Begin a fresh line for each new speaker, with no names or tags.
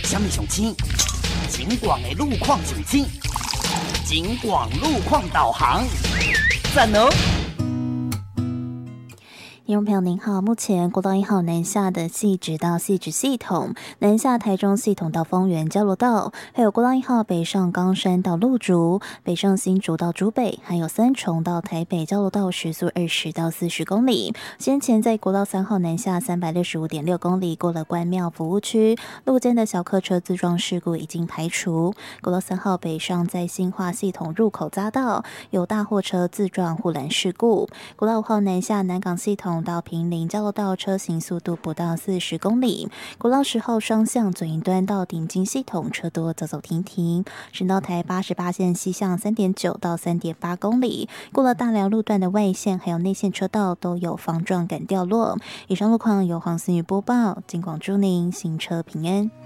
什么上青？景广的路况上青，景广路况导航，赞哦！
听众朋友您好，目前国道1号南下的汐止到汐止系统、南下台中系统到丰原交流道，还有国道1号北上冈山到鹿竹、北上新竹到竹北，还有三重到台北交流道时速20到40公里。先前在国道3号南下365.6公里过了关庙服务区，路肩的小客车自撞事故已经排除。国道3号北上在新化系统入口匝道有大货车自撞护栏事故。国道5号南下南港系统到坪林交流道车行速度不到40公里，国道10号双向左营端到顶金系统车多走走停停，省道台88线西向3.9到3.8公里，过了大寮路段的外线还有内线车道都有防撞杆掉落。以上路况由黄思雨播报，金广祝您行车平安。